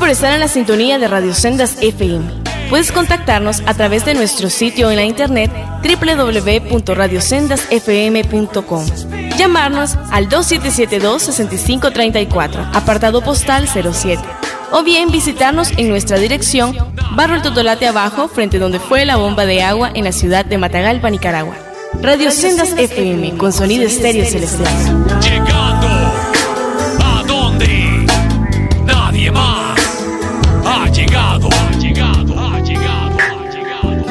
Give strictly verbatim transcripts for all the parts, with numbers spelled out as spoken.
por estar en la sintonía de Radio Sendas F M. Puedes contactarnos a través de nuestro sitio en la internet doble u doble u doble u punto radio sendas f m punto com. Llamarnos al dos siete siete dos, seis cinco tres cuatro, apartado postal cero siete. O bien visitarnos en nuestra dirección, Barrio El Totolate Abajo, frente donde fue la bomba de agua en la ciudad de Matagalpa, Nicaragua. Radio Sendas F M, con sonido estéreo celestial. Llegando a donde nadie más ha llegado, ha llegado, ha llegado, ha llegado.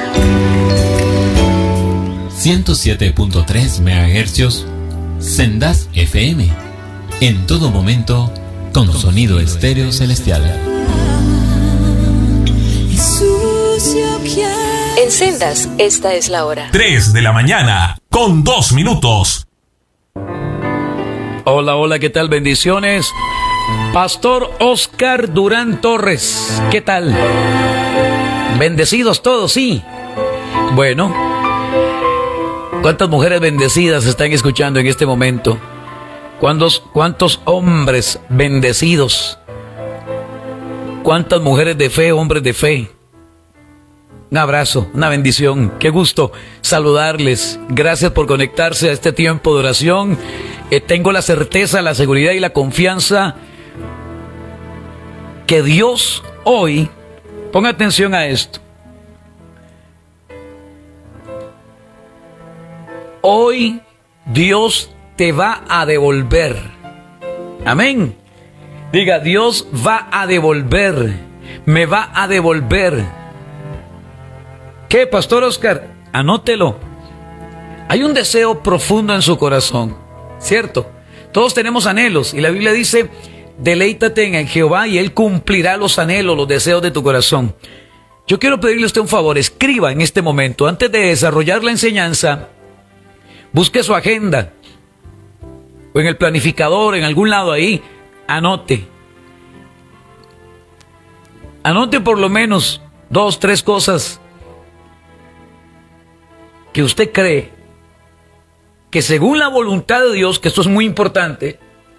ciento siete punto tres megahercios, Sendas F M. En todo momento, con sonido estéreo celestial. En Sendas, esta es la hora. tres de la mañana, con dos minutos. Hola, hola, ¿qué tal? Bendiciones. Pastor Oscar Durán Torres, ¿qué tal? Bendecidos todos, sí. Bueno, ¿cuántas mujeres bendecidas están escuchando en este momento? ¿Cuántos, cuántos hombres bendecidos? ¿Cuántas mujeres de fe, hombres de fe? Un abrazo, una bendición. Qué gusto saludarles. Gracias por conectarse a este tiempo de oración. Eh, tengo la certeza, la seguridad y la confianza que Dios hoy, ponga atención a esto, hoy Dios te va a devolver. Amén. Diga, Dios va a devolver, me va a devolver. ¿Qué, Pastor Oscar? Anótelo. Hay un deseo profundo en su corazón, ¿cierto? Todos tenemos anhelos y la Biblia dice, deleítate en Jehová y Él cumplirá los anhelos, los deseos de tu corazón. Yo quiero pedirle a usted un favor, escriba en este momento, antes de desarrollar la enseñanza, busque su agenda o en el planificador, en algún lado ahí, anote. Anote por lo menos dos, tres cosas que usted cree que según la voluntad de Dios, que esto es muy importante,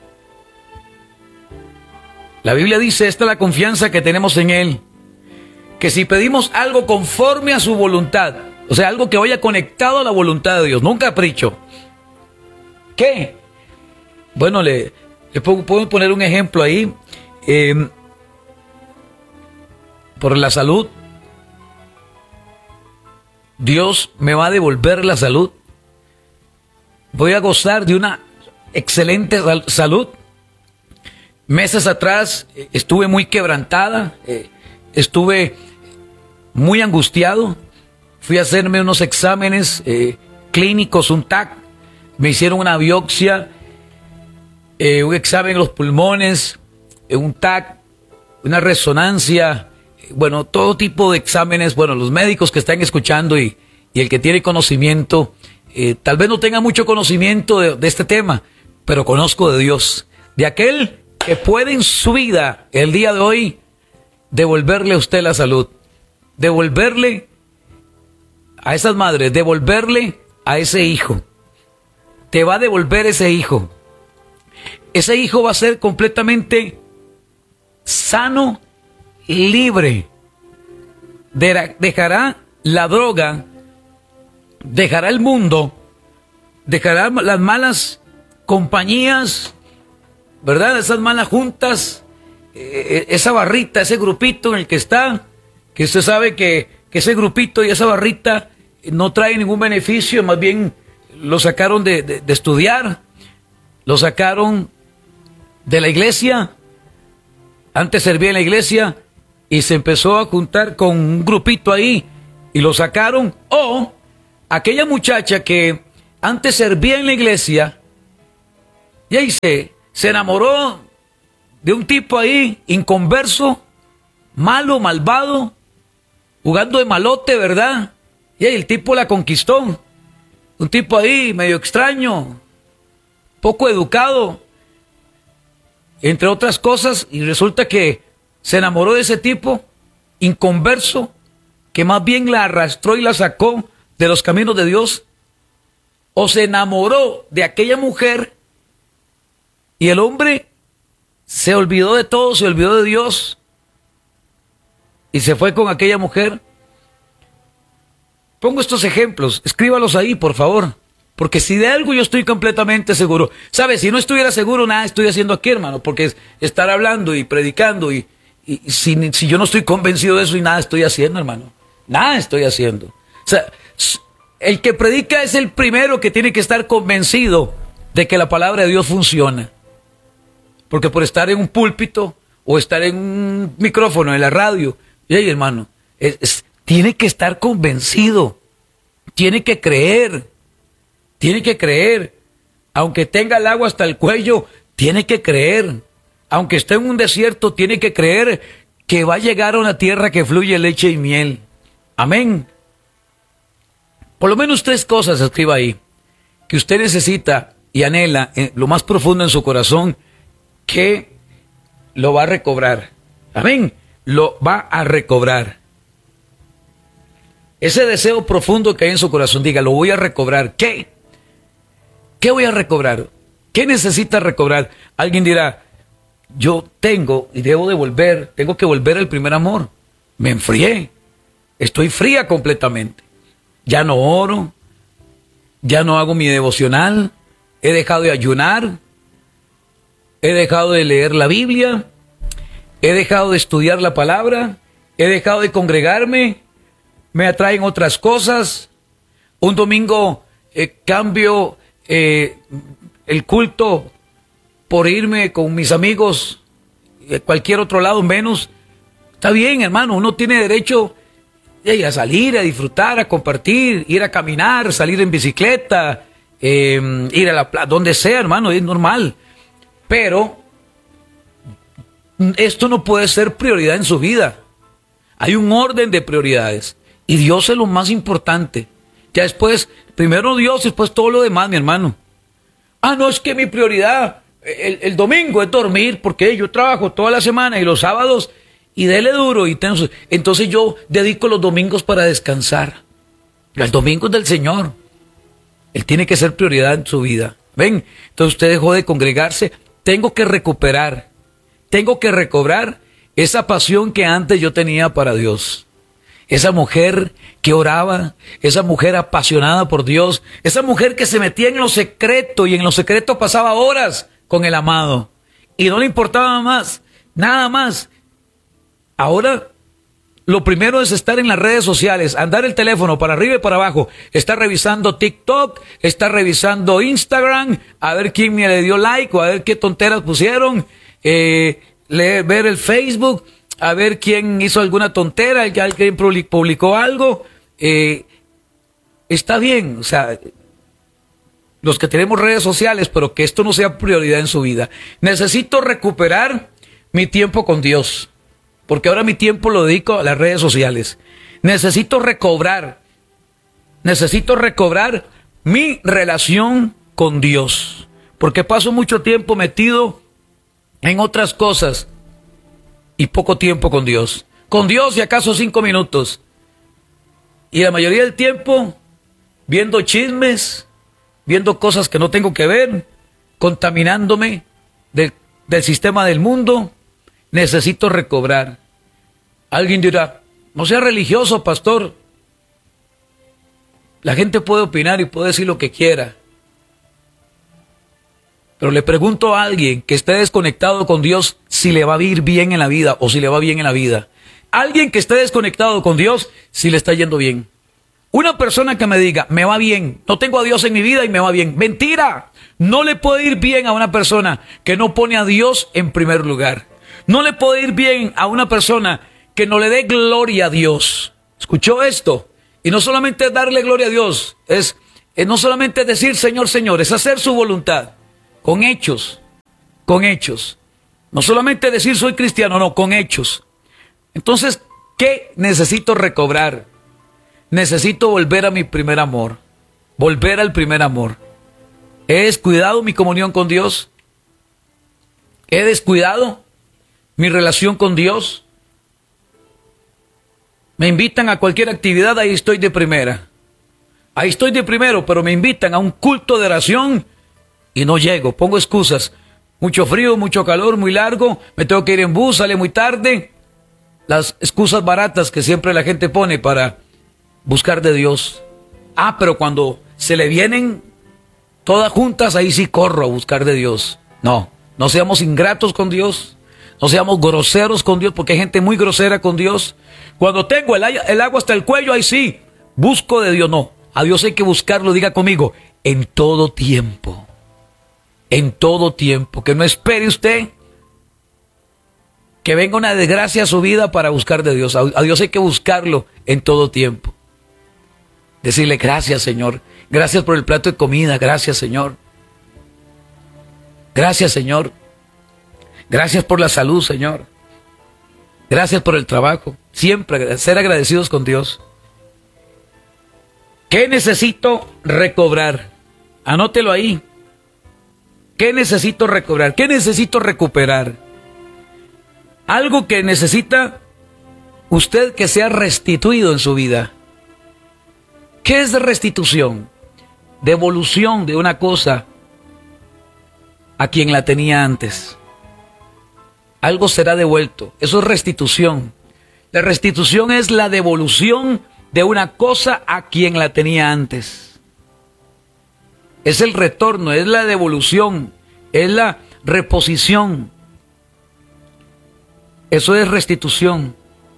la Biblia dice, esta es la confianza que tenemos en Él, que si pedimos algo conforme a su voluntad, o sea, algo que vaya conectado a la voluntad de Dios, no un capricho. ¿Qué? Bueno, le, le puedo, puedo poner un ejemplo ahí, eh, por la salud. Dios me va a devolver la salud. Voy a gozar de una excelente salud. Meses atrás eh, estuve muy quebrantada, eh, estuve muy angustiado. Fui a hacerme unos exámenes eh, clínicos, un T A C. Me hicieron una biopsia, eh, un examen en los pulmones, eh, un T A C, una resonancia. Bueno, todo tipo de exámenes. Bueno, los médicos que están escuchando y, y el que tiene conocimiento, eh, tal vez no tenga mucho conocimiento de, de este tema, pero conozco de Dios, de aquel que puede en su vida, el día de hoy, devolverle a usted la salud, devolverle a esas madres, devolverle a ese hijo. Te va a devolver ese hijo. Ese hijo va a ser completamente sano, libre. De, dejará la droga, dejará el mundo, dejará las malas compañías, ¿verdad? Esas malas juntas, eh, esa barrita, ese grupito en el que está, que usted sabe que, que ese grupito y esa barrita no trae ningún beneficio, más bien lo sacaron de, de, de estudiar, lo sacaron de la iglesia, antes servía en la iglesia, y se empezó a juntar con un grupito ahí y lo sacaron. O aquella muchacha que antes servía en la iglesia y ahí se, se enamoró de un tipo ahí inconverso, malo, malvado, jugando de malote, ¿verdad? Y ahí el tipo la conquistó. Un tipo ahí medio extraño, poco educado, entre otras cosas, y resulta que se enamoró de ese tipo inconverso, que más bien la arrastró y la sacó de los caminos de Dios, o se enamoró de aquella mujer y el hombre se olvidó de todo, se olvidó de Dios, y se fue con aquella mujer. Pongo estos ejemplos, escríbalos ahí, por favor. Porque si de algo yo estoy completamente seguro. ¿Sabes? Si no estuviera seguro, nada estoy haciendo aquí, hermano. Porque es estar hablando y predicando. Y, y, y si, si yo no estoy convencido de eso, y nada estoy haciendo, hermano. Nada estoy haciendo. O sea, el que predica es el primero que tiene que estar convencido de que la palabra de Dios funciona. Porque por estar en un púlpito o estar en un micrófono en la radio, hey, hermano, es, es, tiene que estar convencido. Tiene que creer. Tiene que creer, aunque tenga el agua hasta el cuello, tiene que creer. Aunque esté en un desierto, tiene que creer que va a llegar a una tierra que fluye leche y miel. Amén. Por lo menos tres cosas escriba ahí, que usted necesita y anhela en lo más profundo en su corazón, que lo va a recobrar. Amén. Lo va a recobrar. Ese deseo profundo que hay en su corazón, diga, lo voy a recobrar. ¿Qué? ¿Qué voy a recobrar? ¿Qué necesita recobrar? Alguien dirá, yo tengo y debo de volver, tengo que volver al primer amor. Me enfrié, estoy fría completamente. Ya no oro, ya no hago mi devocional, he dejado de ayunar, he dejado de leer la Biblia, he dejado de estudiar la palabra, he dejado de congregarme, me atraen otras cosas. Un domingo eh, cambio Eh, el culto por irme con mis amigos a cualquier otro lado menos. Está bien, hermano, uno tiene derecho eh, a salir, a disfrutar, a compartir, ir a caminar, salir en bicicleta, eh, ir a la playa, donde sea, hermano, es normal. Pero esto no puede ser prioridad en su vida. Hay un orden de prioridades y Dios es lo más importante. Ya después, primero Dios, después todo lo demás, mi hermano. Ah, no, es que mi prioridad, el, el domingo es dormir, porque yo trabajo toda la semana y los sábados, y dele duro, y tenso. Entonces yo dedico los domingos para descansar. El domingo es del Señor. Él tiene que ser prioridad en su vida. Ven, entonces usted dejó de congregarse. Tengo que recuperar, tengo que recobrar esa pasión que antes yo tenía para Dios. Esa mujer que oraba, esa mujer apasionada por Dios, esa mujer que se metía en lo secreto y en lo secreto pasaba horas con el amado y no le importaba más, nada más. Ahora lo primero es estar en las redes sociales, andar el teléfono para arriba y para abajo, estar revisando TikTok, estar revisando Instagram, a ver quién me le dio like o a ver qué tonteras pusieron, eh, leer, ver el Facebook, a ver quién hizo alguna tontera, alguien publicó algo. Eh, está bien, o sea, los que tenemos redes sociales, pero que esto no sea prioridad en su vida. Necesito recuperar mi tiempo con Dios, porque ahora mi tiempo lo dedico a las redes sociales. Necesito recobrar, necesito recobrar mi relación con Dios, porque paso mucho tiempo metido en otras cosas y poco tiempo con Dios. Con Dios, si acaso cinco minutos. Y la mayoría del tiempo viendo chismes, viendo cosas que no tengo que ver, contaminándome del, del sistema del mundo. Necesito recobrar. Alguien dirá, no sea religioso, pastor. La gente puede opinar y puede decir lo que quiera. Pero le pregunto a alguien que esté desconectado con Dios si le va a ir bien en la vida o si le va bien en la vida. Alguien que esté desconectado con Dios si le está yendo bien. Una persona que me diga, me va bien, no tengo a Dios en mi vida y me va bien. Mentira, no le puede ir bien a una persona que no pone a Dios en primer lugar. No le puede ir bien a una persona que no le dé gloria a Dios. ¿Escuchó esto? Y no solamente es darle gloria a Dios, es, es no solamente decir Señor, Señor, es hacer su voluntad. Con hechos, con hechos. No solamente decir soy cristiano, no, con hechos. Entonces, ¿qué necesito recobrar? Necesito volver a mi primer amor. Volver al primer amor. ¿He descuidado mi comunión con Dios? ¿He descuidado mi relación con Dios? Me invitan a cualquier actividad, ahí estoy de primera. Ahí estoy de primero, pero me invitan a un culto de oración y no llego, pongo excusas. Mucho frío, mucho calor, muy largo, me tengo que ir en bus, sale muy tarde. las excusas baratas que siempre la gente pone para buscar de Dios. Ah, pero cuando se le vienen todas juntas, ahí sí corro a buscar de Dios. No, no seamos ingratos con Dios, no seamos groseros con Dios, porque hay gente muy grosera con Dios. Cuando tengo el, el agua hasta el cuello, ahí sí, busco de Dios. No, a Dios hay que buscarlo, diga conmigo, en todo tiempo. En todo tiempo. Que no espere usted que venga una desgracia a su vida para buscar de Dios. A, a Dios hay que buscarlo en todo tiempo. Decirle gracias, Señor. Gracias por el plato de comida. Gracias, Señor. Gracias, Señor. Gracias por la salud, Señor. Gracias por el trabajo. Siempre ser agradecidos con Dios. ¿Qué necesito recobrar? Anótelo ahí. ¿Qué necesito recobrar? ¿Qué necesito recuperar? Algo que necesita usted que sea restituido en su vida. ¿Qué es restitución? Devolución de una cosa a quien la tenía antes. Algo será devuelto. Eso es restitución. La restitución es la devolución de una cosa a quien la tenía antes. Es el retorno, es la devolución, es la reposición. Eso es restitución.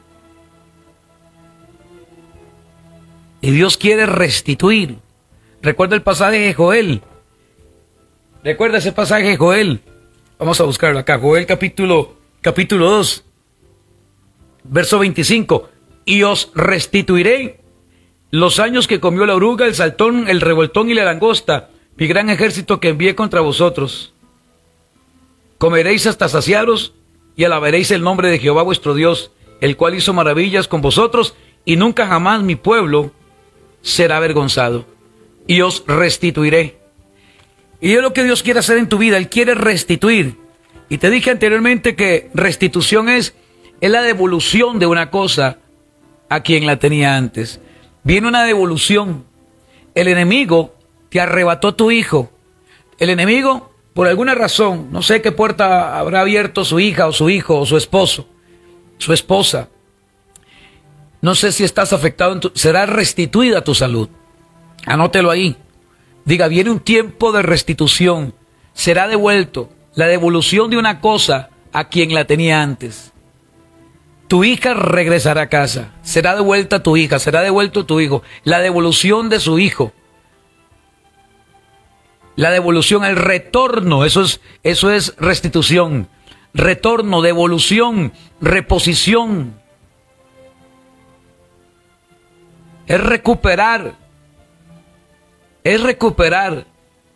Y Dios quiere restituir. Recuerda el pasaje de Joel. Recuerda ese pasaje de Joel. Vamos a buscarlo acá. Joel capítulo, capítulo dos. Verso veinticinco. Y os restituiré los años que comió la oruga, el saltón, el revoltón y la langosta, mi gran ejército que envié contra vosotros. Comeréis hasta saciaros y alabaréis el nombre de Jehová vuestro Dios, el cual hizo maravillas con vosotros, y nunca jamás mi pueblo será avergonzado. Y os restituiré. Y es lo que Dios quiere hacer en tu vida. Él quiere restituir. Y te dije anteriormente que restitución es, es la devolución de una cosa a quien la tenía antes. Viene una devolución. El enemigo te arrebató tu hijo. El enemigo, por alguna razón, no sé qué puerta habrá abierto su hija o su hijo o su esposo, su esposa. No sé si estás afectado, en tu, será restituida tu salud. Anótelo ahí. Diga, viene un tiempo de restitución. Será devuelto. La devolución de una cosa a quien la tenía antes. Tu hija regresará a casa. Será devuelta tu hija. Será devuelto tu hijo. La devolución de su hijo. La devolución, el retorno. Eso es, eso es restitución. Retorno, devolución, reposición. Es recuperar. Es recuperar.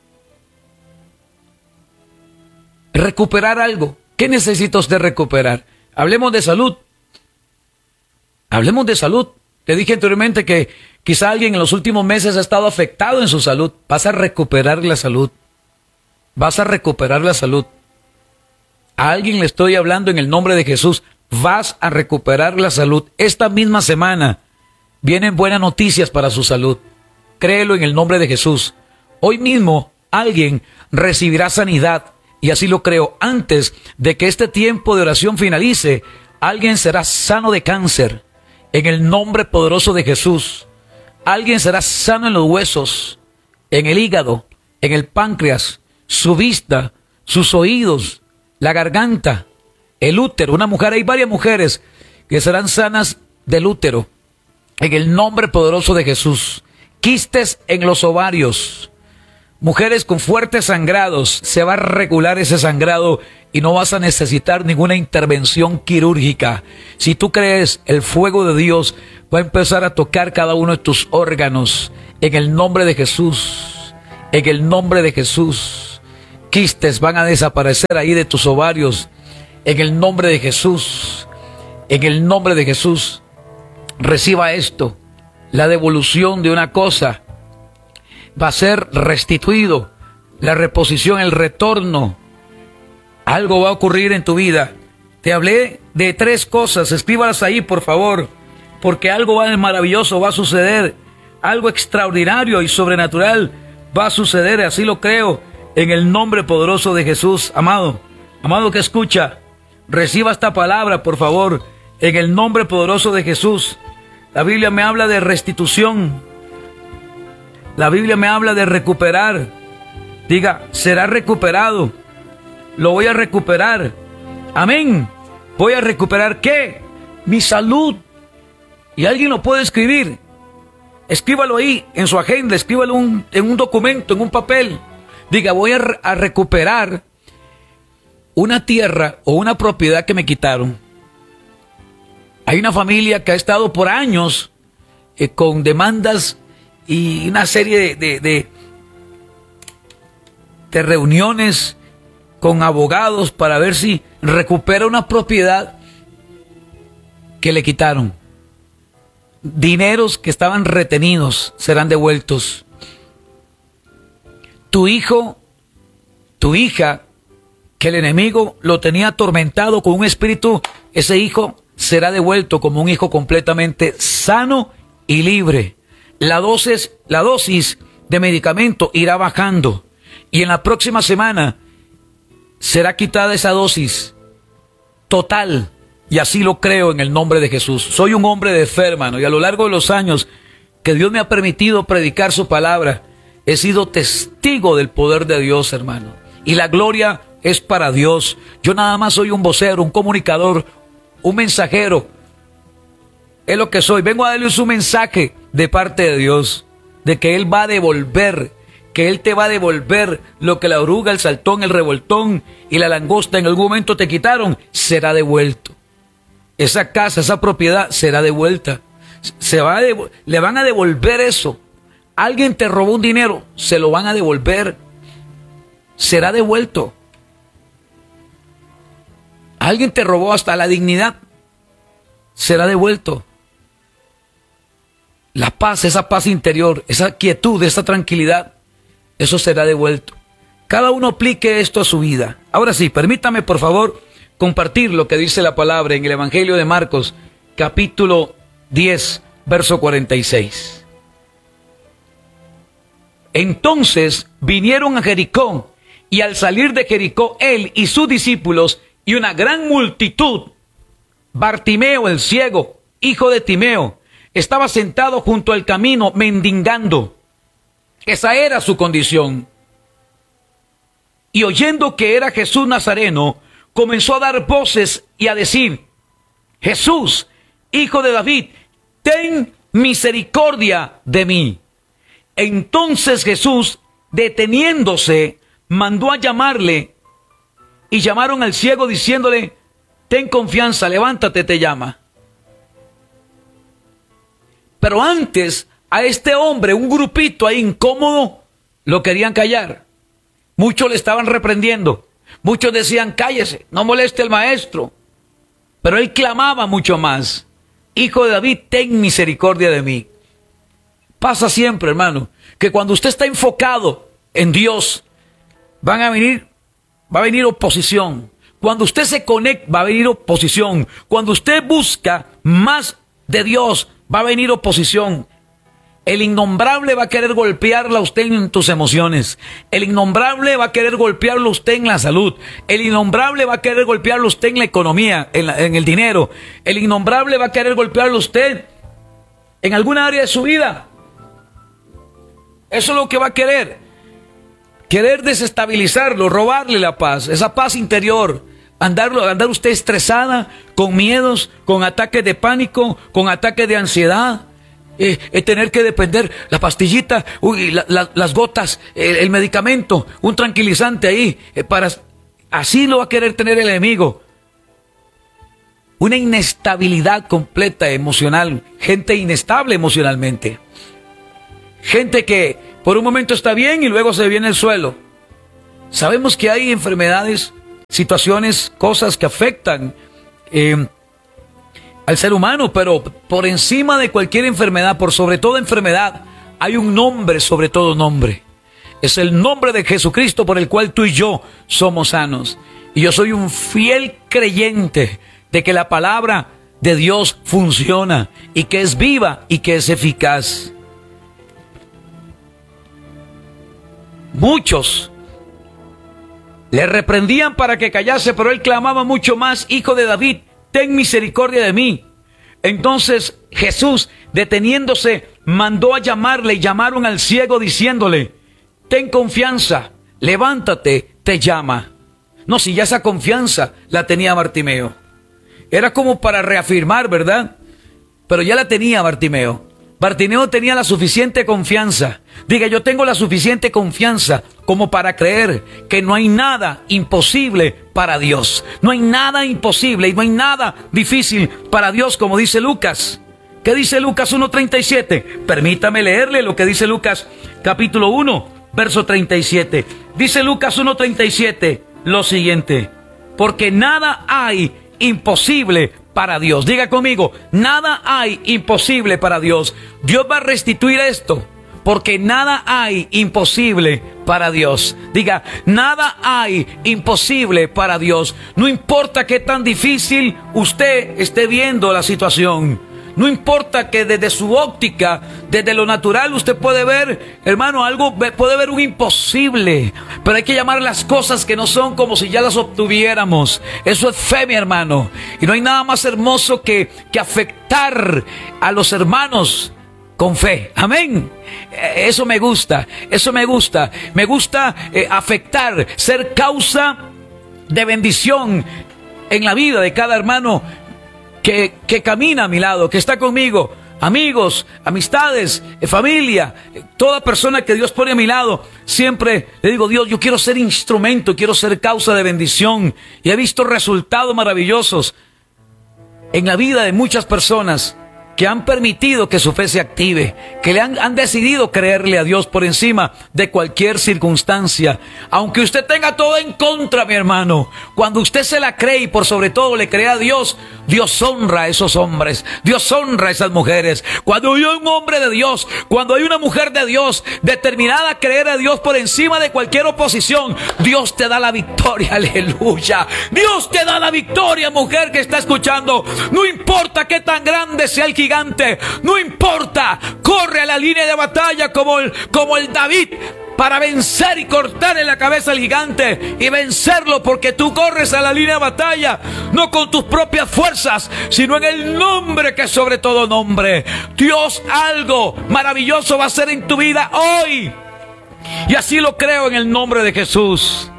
Recuperar algo. ¿Qué necesita usted recuperar? Hablemos de salud. Hablemos de salud. Te dije anteriormente que quizá alguien en los últimos meses ha estado afectado en su salud. Vas a recuperar la salud. Vas a recuperar la salud. A alguien le estoy hablando en el nombre de Jesús. Vas a recuperar la salud. Esta misma semana vienen buenas noticias para su salud. Créelo en el nombre de Jesús. Hoy mismo alguien recibirá sanidad. Y así lo creo. Antes de que este tiempo de oración finalice, alguien será sano de cáncer. En el nombre poderoso de Jesús. Alguien será sano en los huesos, en el hígado, en el páncreas, su vista, sus oídos, la garganta, el útero. Una mujer, hay varias mujeres que serán sanas del útero. En el nombre poderoso de Jesús. Quistes en los ovarios. Mujeres con fuertes sangrados, se va a regular ese sangrado y no vas a necesitar ninguna intervención quirúrgica. Si tú crees, el fuego de Dios va a empezar a tocar cada uno de tus órganos. En el nombre de Jesús, en el nombre de Jesús. Quistes van a desaparecer ahí de tus ovarios. En el nombre de Jesús, en el nombre de Jesús. Reciba esto, la devolución de una cosa. Va a ser restituido, la reposición, el retorno. Algo va a ocurrir en tu vida. Te hablé de tres cosas, escríbalas ahí por favor, porque algo maravilloso va a suceder, algo extraordinario y sobrenatural va a suceder, así lo creo, en el nombre poderoso de Jesús. Amado, amado que escucha, reciba esta palabra por favor, en el nombre poderoso de Jesús. La Biblia me habla de restitución. La Biblia me habla de recuperar. Diga, será recuperado. Lo voy a recuperar. Amén. Voy a recuperar ¿qué? Mi salud. Y alguien lo puede escribir. Escríbalo ahí en su agenda, escríbalo un, en un documento, en un papel. Diga, voy a, a recuperar una tierra o una propiedad que me quitaron. Hay una familia que ha estado por años eh, con demandas y una serie de, de, de, de reuniones con abogados para ver si recupera una propiedad que le quitaron. Dineros que estaban retenidos serán devueltos. Tu hijo, tu hija, que el enemigo lo tenía atormentado con un espíritu, ese hijo será devuelto como un hijo completamente sano y libre. La dosis, la dosis de medicamento irá bajando y en la próxima semana será quitada esa dosis total. Y así lo creo en el nombre de Jesús. Soy un hombre de fe, hermano, y a lo largo de los años que Dios me ha permitido predicar su palabra, he sido testigo del poder de Dios, hermano. Y la gloria es para Dios. Yo nada más soy un vocero, un comunicador, un mensajero. Es lo que soy. Vengo a darles un mensaje de parte de Dios, de que Él va a devolver, que Él te va a devolver lo que la oruga, el saltón, el revoltón y la langosta en algún momento te quitaron, será devuelto. Esa casa, esa propiedad será devuelta. Se va a devol- le van a devolver eso. Alguien te robó un dinero, se lo van a devolver. Será devuelto. Alguien te robó hasta la dignidad, será devuelto. La paz, esa paz interior, esa quietud, esa tranquilidad, eso será devuelto. Cada uno aplique esto a su vida. Ahora sí, permítame por favor compartir lo que dice la palabra en el Evangelio de Marcos, capítulo diez, verso cuarenta y seis. Entonces vinieron a Jericó, y al salir de Jericó, él y sus discípulos y una gran multitud, Bartimeo el ciego, hijo de Timeo, estaba sentado junto al camino mendigando. Esa era su condición. Y oyendo que era Jesús Nazareno, comenzó a dar voces y a decir: Jesús, hijo de David, ten misericordia de mí. Entonces Jesús, deteniéndose, mandó a llamarle, y llamaron al ciego diciéndole: ten confianza, levántate, te llama. Pero antes, a este hombre, un grupito ahí incómodo, lo querían callar. Muchos le estaban reprendiendo. Muchos decían: cállese, no moleste al maestro. Pero él clamaba mucho más: Hijo de David, ten misericordia de mí. Pasa siempre, hermano, que cuando usted está enfocado en Dios, van a venir, va a venir oposición. Cuando usted se conecta, va a venir oposición. Cuando usted busca más de Dios, va a venir oposición. El innombrable va a querer golpearla a usted en tus emociones. El innombrable va a querer golpearlo a usted en la salud. El innombrable va a querer golpearlo a usted en la economía, en, la, en el dinero. El innombrable va a querer golpearlo a usted en alguna área de su vida. Eso es lo que va a querer. Querer desestabilizarlo, robarle la paz, esa paz interior. Andarlo, andar usted estresada, con miedos, con ataques de pánico, con ataques de ansiedad. Eh, eh, tener que depender la pastillita, uy, la, la, las gotas, el, el medicamento, un tranquilizante ahí, eh, para así lo va a querer tener el enemigo. Una inestabilidad completa emocional, gente inestable emocionalmente, gente que por un momento está bien y luego se viene al suelo. Sabemos que hay enfermedades, situaciones, cosas que afectan eh, al ser humano, pero por encima de cualquier enfermedad, por sobre toda enfermedad, hay un nombre sobre todo nombre. Es el nombre de Jesucristo por el cual tú y yo somos sanos. Y yo soy un fiel creyente de que la palabra de Dios funciona y que es viva y que es eficaz. Muchos le reprendían para que callase, pero él clamaba mucho más: Hijo de David, ten misericordia de mí. Entonces Jesús, deteniéndose, mandó a llamarle, y llamaron al ciego diciéndole: ten confianza, levántate, te llama. No, si ya esa confianza la tenía Bartimeo. Era como para reafirmar, ¿verdad? Pero ya la tenía Bartimeo. Bartimeo tenía la suficiente confianza. Diga, yo tengo la suficiente confianza como para creer que no hay nada imposible para Dios. No hay nada imposible y no hay nada difícil para Dios, como dice Lucas. ¿Qué dice Lucas uno treinta y siete? Permítame leerle lo que dice Lucas capítulo uno, verso treinta y siete. Dice Lucas uno treinta y siete lo siguiente: porque nada hay imposible para Dios. Diga conmigo, nada hay imposible para Dios. Dios va a restituir esto, porque nada hay imposible para Dios. Diga, nada hay imposible para Dios. No importa qué tan difícil usted esté viendo la situación. No importa que desde su óptica, desde lo natural, usted puede ver, hermano, algo, puede ver un imposible. Pero hay que llamar las cosas que no son como si ya las obtuviéramos. Eso es fe, mi hermano. Y no hay nada más hermoso que, que afectar a los hermanos con fe. Amén. Eso me gusta, eso me gusta. Me gusta eh, afectar, ser causa de bendición en la vida de cada hermano Que, que camina a mi lado, que está conmigo, amigos, amistades, eh, familia, eh, toda persona que Dios pone a mi lado. Siempre le digo, Dios, yo quiero ser instrumento, quiero ser causa de bendición. Y he visto resultados maravillosos en la vida de muchas personas que han permitido que su fe se active, que le han, han decidido creerle a Dios por encima de cualquier circunstancia. Aunque usted tenga todo en contra, mi hermano, cuando usted se la cree y por sobre todo le cree a Dios, Dios honra a esos hombres, Dios honra a esas mujeres. Cuando hay un hombre de Dios, cuando hay una mujer de Dios determinada a creer a Dios por encima de cualquier oposición, Dios te da la victoria, aleluya. Dios te da la victoria, mujer que está escuchando. No importa qué tan grande sea el gigante, no importa, corre a la línea de batalla como el, como el David, para vencer y cortarle la cabeza al gigante y vencerlo, porque tú corres a la línea de batalla no con tus propias fuerzas, sino en el nombre que es sobre todo nombre. Dios algo maravilloso va a hacer en tu vida hoy, y así lo creo en el nombre de Jesús.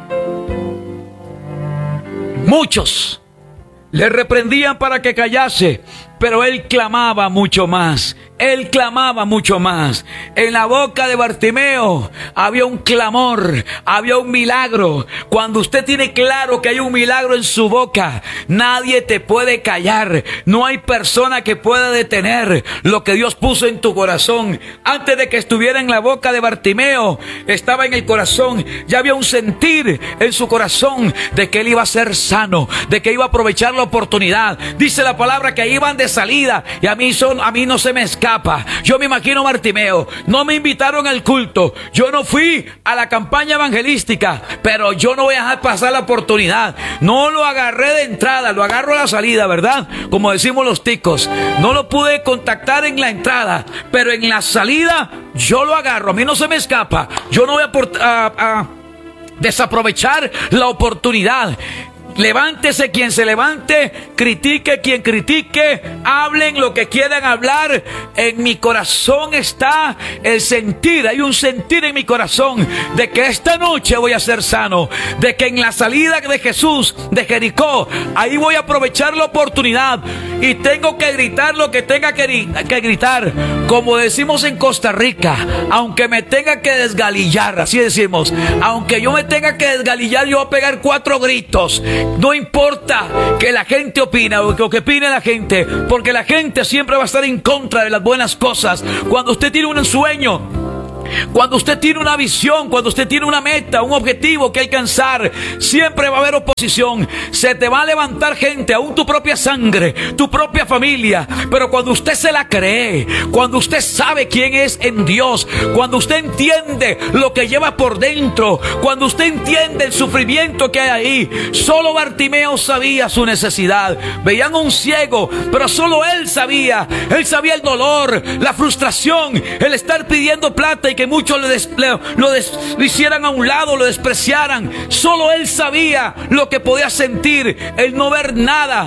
Muchos le reprendían para que callase, pero él clamaba mucho más. Él clamaba mucho más. En la boca de Bartimeo había un clamor, había un milagro. Cuando usted tiene claro que hay un milagro en su boca, nadie te puede callar. No hay persona que pueda detener lo que Dios puso en tu corazón. Antes de que estuviera en la boca de Bartimeo, estaba en el corazón. Ya había un sentir en su corazón de que él iba a ser sano, de que iba a aprovechar la oportunidad. Dice la palabra que iban de salida, y a mí, son, a mí no se me escapa. Yo me imagino a Bartimeo, no me invitaron al culto, yo no fui a la campaña evangelística, pero yo no voy a dejar pasar la oportunidad. No lo agarré de entrada, lo agarro a la salida, ¿verdad? Como decimos los ticos. No lo pude contactar en la entrada, pero en la salida yo lo agarro. A mí no se me escapa. Yo no voy a, a, a desaprovechar la oportunidad. Levántese quien se levante, critique quien critique, hablen lo que quieran hablar. En mi corazón está el sentir, hay un sentir en mi corazón de que esta noche voy a ser sano, de que en la salida de Jesús de Jericó, ahí voy a aprovechar la oportunidad y tengo que gritar lo que tenga que, que gritar. Como decimos en Costa Rica, aunque me tenga que desgalillar, así decimos, aunque yo me tenga que desgalillar, yo voy a pegar cuatro gritos. No importa que la gente opine o que, que opine la gente, porque la gente siempre va a estar en contra de las buenas cosas. Cuando usted tiene un sueño, cuando usted tiene una visión, cuando usted tiene una meta, un objetivo que alcanzar, siempre va a haber oposición. Se te va a levantar gente, aún tu propia sangre, tu propia familia. Pero cuando usted se la cree, cuando usted sabe quién es en Dios, cuando usted entiende lo que lleva por dentro, cuando usted entiende el sufrimiento que hay ahí. Solo Bartimeo sabía su necesidad. Veían a un ciego, pero solo él sabía. Él sabía el dolor, la frustración, el estar pidiendo plata y que muchos le des, le, lo, des, lo hicieran a un lado, lo despreciaran. Solo él sabía lo que podía sentir, el no ver nada.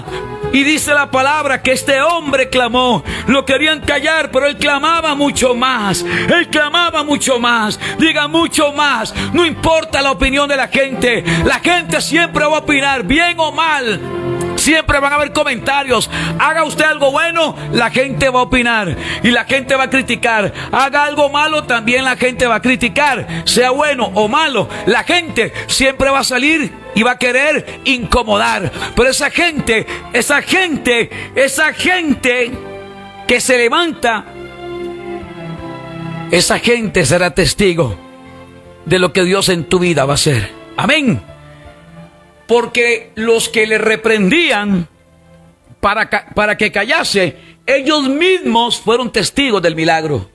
Y dice la palabra que este hombre clamó. Lo querían callar, pero él clamaba mucho más. Él clamaba mucho más. Diga mucho más. No importa la opinión de la gente. La gente siempre va a opinar, bien o mal. Siempre van a haber comentarios. Haga usted algo bueno, la gente va a opinar y la gente va a criticar. Haga algo malo, también la gente va a criticar. Sea bueno o malo, la gente siempre va a salir y va a querer incomodar. Pero esa gente, esa gente, esa gente que se levanta, esa gente será testigo de lo que Dios en tu vida va a hacer. Amén. Porque los que le reprendían para, para que callase, ellos mismos fueron testigos del milagro.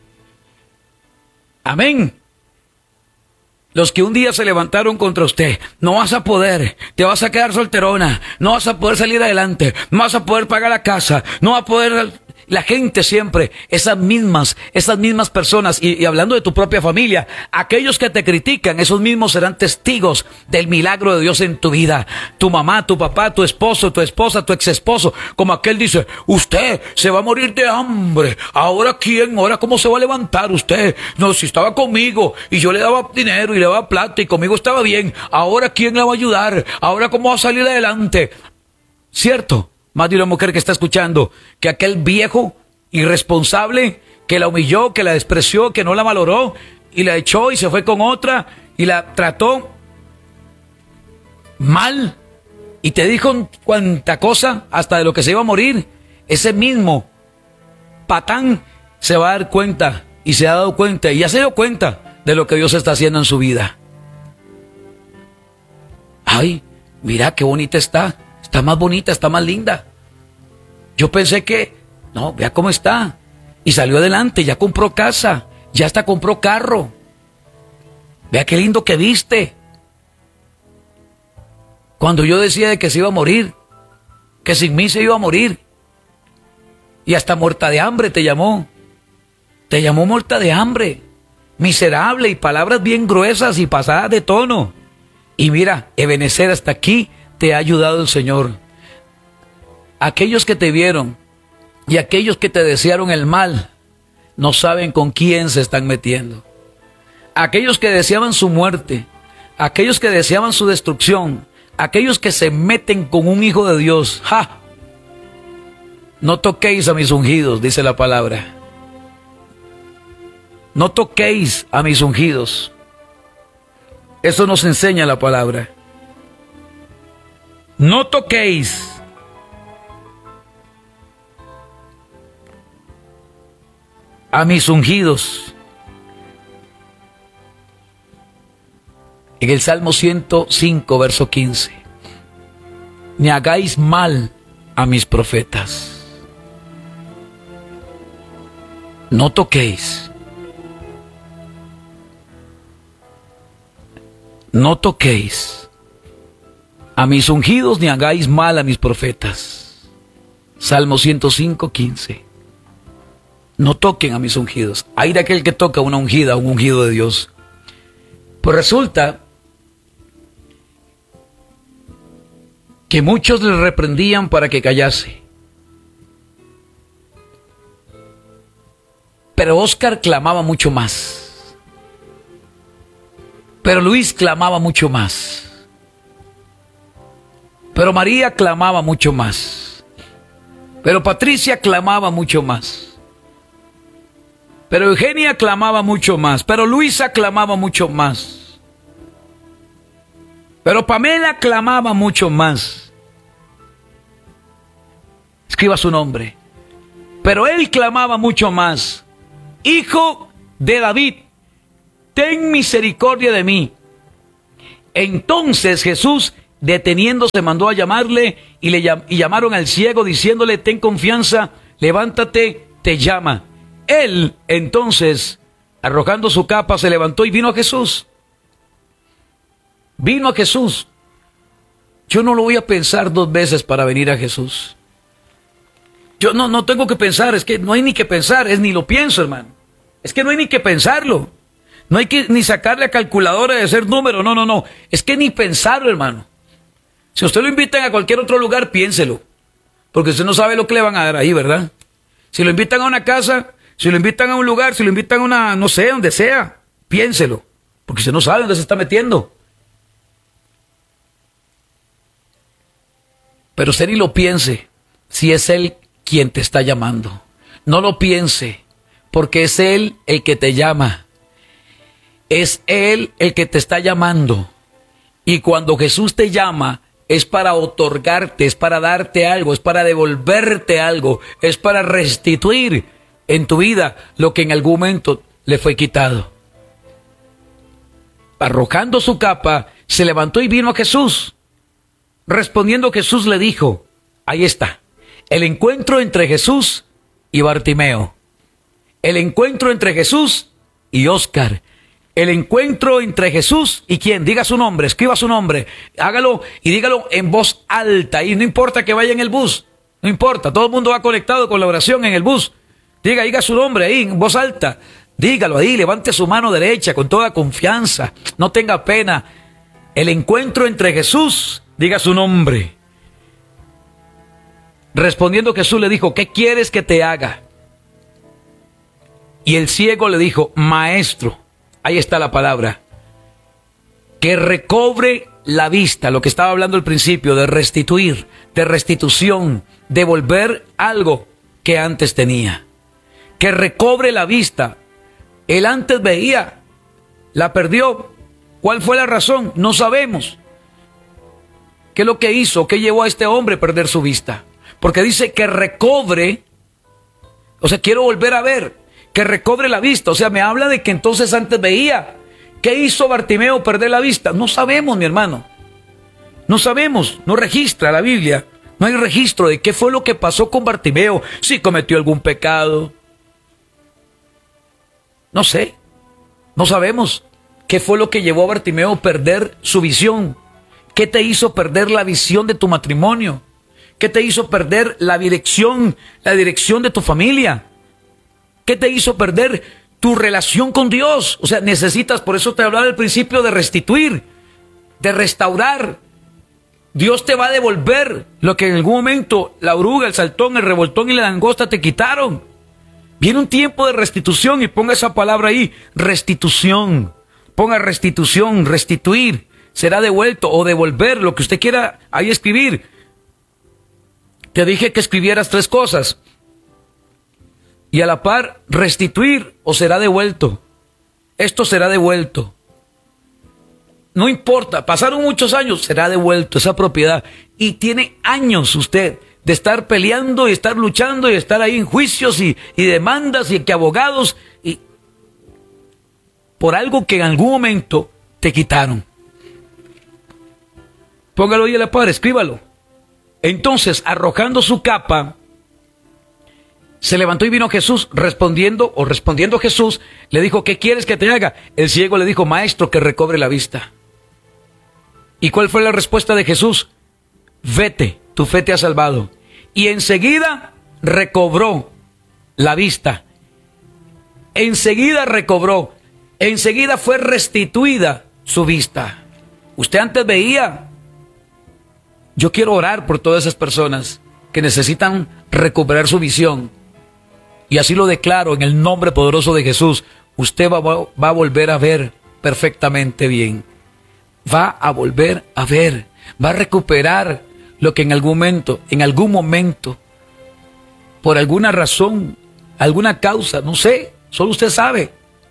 Amén. Los que un día se levantaron contra usted, no vas a poder, te vas a quedar solterona, no vas a poder salir adelante, no vas a poder pagar la casa, no vas a poder... La gente siempre, esas mismas, esas mismas personas, y, y hablando de tu propia familia, aquellos que te critican, esos mismos serán testigos del milagro de Dios en tu vida. Tu mamá, tu papá, tu esposo, tu esposa, tu ex esposo, como aquel dice, usted se va a morir de hambre. ¿Ahora quién? ¿Ahora cómo se va a levantar usted? No, si estaba conmigo y yo le daba dinero y le daba plata y conmigo estaba bien. ¿Ahora quién le va a ayudar? ¿Ahora cómo va a salir adelante? ¿Cierto? Más de una mujer que está escuchando, que aquel viejo irresponsable que la humilló, que la despreció, que no la valoró y la echó y se fue con otra y la trató mal y te dijo cuánta cosa hasta de lo que se iba a morir. Ese mismo patán se va a dar cuenta y se ha dado cuenta y ya se dio cuenta de lo que Dios está haciendo en su vida. Ay, mira qué bonita está. Está más bonita, está más linda. Yo pensé que, no, vea cómo está. Y salió adelante, ya compró casa, ya hasta compró carro. Vea qué lindo que viste. Cuando yo decía de que se iba a morir, que sin mí se iba a morir. Y hasta muerta de hambre te llamó. Te llamó muerta de hambre. Miserable y palabras bien gruesas y pasadas de tono. Y mira, Ebenezer, hasta aquí te ha ayudado el Señor. Aquellos que te vieron y aquellos que te desearon el mal no saben con quién se están metiendo. Aquellos que deseaban su muerte, aquellos que deseaban su destrucción, aquellos que se meten con un hijo de Dios, ¡ja! No toquéis a mis ungidos, dice la palabra. No toquéis a mis ungidos. Eso nos enseña la palabra. No toquéis a mis ungidos. En el Salmo ciento cinco, verso quince. Ni hagáis mal a mis profetas. No toquéis. No toquéis a mis ungidos, ni hagáis mal a mis profetas. Salmo ciento cinco, quince. No toquen a mis ungidos. Hay de aquel que toca una ungida, un ungido de Dios. Pues resulta que muchos le reprendían para que callase. Pero Óscar clamaba mucho más. Pero Luis clamaba mucho más. Pero María clamaba mucho más. Pero Patricia clamaba mucho más. Pero Eugenia clamaba mucho más. Pero Luisa clamaba mucho más. Pero Pamela clamaba mucho más. Escriba su nombre. Pero él clamaba mucho más. Hijo de David, ten misericordia de mí. Entonces Jesús, deteniéndose, mandó a llamarle y le llam- y llamaron al ciego diciéndole, ten confianza, levántate, te llama. Él entonces, arrojando su capa, se levantó y vino a Jesús. Vino a Jesús. Yo no lo voy a pensar dos veces para venir a Jesús. Yo no, no tengo que pensar, es que no hay ni que pensar, es ni lo pienso, hermano. Es que no hay ni que pensarlo. No hay que ni sacarle a calculadora de hacer número, no, no, no. Es que ni pensarlo, hermano. Si usted lo invitan a cualquier otro lugar, piénselo. porque usted no sabe lo que le van a dar ahí, ¿verdad? Si lo invitan a una casa, si lo invitan a un lugar, si lo invitan a una, no sé, donde sea, piénselo, porque usted no sabe dónde se está metiendo. Pero usted ni lo piense si es Él quien te está llamando. No lo piense, porque es Él el que te llama. Es Él el que te está llamando. Y cuando Jesús te llama, es para otorgarte, es para darte algo, es para devolverte algo, es para restituir en tu vida lo que en algún momento le fue quitado. Arrojando su capa, se levantó y vino a Jesús. Respondiendo Jesús le dijo, ahí está, el encuentro entre Jesús y Bartimeo. El encuentro entre Jesús y Óscar. El encuentro entre Jesús y quién, diga su nombre, escriba su nombre, hágalo y dígalo en voz alta. Y no importa que vaya en el bus, no importa, todo el mundo va conectado con la oración en el bus. Diga, diga su nombre ahí en voz alta, dígalo ahí, levante su mano derecha con toda confianza, no tenga pena. El encuentro entre Jesús, diga su nombre. Respondiendo Jesús le dijo, ¿qué quieres que te haga? Y el ciego le dijo, maestro, ahí está la palabra, que recobre la vista, lo que estaba hablando al principio, de restituir, de restitución, de devolver algo que antes tenía. Que recobre la vista. Él antes veía, la perdió. ¿Cuál fue la razón? No sabemos. ¿Qué es lo que hizo? ¿Qué llevó a este hombre a perder su vista? Porque dice que recobre, o sea, quiero volver a ver. Que recobre la vista, o sea, me habla de que entonces antes veía. ¿Qué hizo Bartimeo perder la vista? No sabemos, mi hermano. No sabemos, no registra la Biblia. No hay registro de qué fue lo que pasó con Bartimeo. Si cometió algún pecado. No sé. No sabemos qué fue lo que llevó a Bartimeo a perder su visión. ¿Qué te hizo perder la visión de tu matrimonio? ¿Qué te hizo perder la dirección, la dirección de tu familia? ¿Qué te hizo perder tu relación con Dios? O sea, necesitas, por eso te hablaba al principio, de restituir, de restaurar. Dios te va a devolver lo que en algún momento la oruga, el saltón, el revoltón y la langosta te quitaron. Viene un tiempo de restitución y ponga esa palabra ahí, restitución. Ponga restitución, restituir, será devuelto o devolver, lo que usted quiera ahí escribir. Te dije que escribieras tres cosas. Y a la par, restituir o será devuelto. Esto será devuelto. No importa, pasaron muchos años, será devuelto esa propiedad. Y tiene años usted de estar peleando y estar luchando y estar ahí en juicios y, y demandas y que abogados. Y por algo que en algún momento te quitaron. Póngalo ahí a la par, escríbalo. Entonces, arrojando su capa, se levantó y vino Jesús, respondiendo, o respondiendo Jesús, le dijo, ¿qué quieres que te haga? El ciego le dijo, maestro, que recobre la vista. ¿Y cuál fue la respuesta de Jesús? Vete, tu fe te ha salvado. Y enseguida recobró la vista. Enseguida recobró. Enseguida fue restituida su vista. Usted antes veía. Yo quiero orar por todas esas personas que necesitan recuperar su visión. Y así lo declaro en el nombre poderoso de Jesús. Usted va, va, va a volver a ver perfectamente bien. Va a volver a ver. Va a recuperar lo que en algún momento, en algún momento, por alguna razón, alguna causa, no sé, solo usted sabe.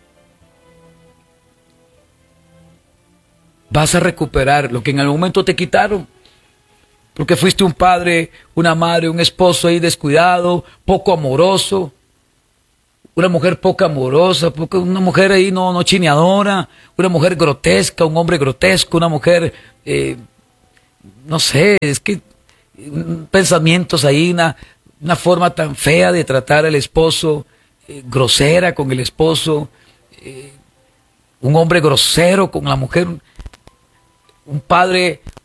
Vas a recuperar lo que en algún momento te quitaron. Porque fuiste un padre, una madre, un esposo ahí descuidado, poco amoroso. Una mujer poco amorosa, poco, una mujer ahí no, no chineadora, una mujer grotesca, un hombre grotesco, una mujer, eh, no sé, es que pensamientos ahí, una, una forma tan fea de tratar al esposo, eh, grosera con el esposo, eh, un hombre grosero con la mujer, un padre